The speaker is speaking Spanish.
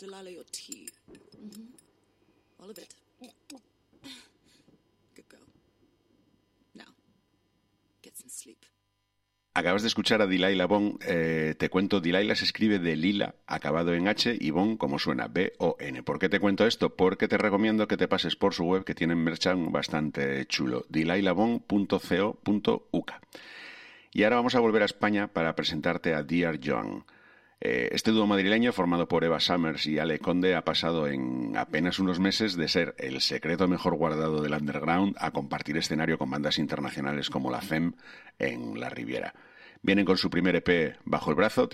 Delilah your tea. All of it. Good girl. Now, get some sleep. Acabas de escuchar a Delilah Bone. Te cuento, Delilah se escribe de Lila, acabado en H, y Bone como suena, B-O-N. ¿Por qué te cuento esto? Porque te recomiendo que te pases por su web, que tienen merchan bastante chulo, delilahlbone.co.uk. Y ahora vamos a volver a España para presentarte a Dear Joan. Este dúo madrileño, formado por Eva Summers y Ale Conde, ha pasado en apenas unos meses de ser el secreto mejor guardado del underground a compartir escenario con bandas internacionales como la FEM en la Riviera. Vienen con su primer EP bajo el brazo,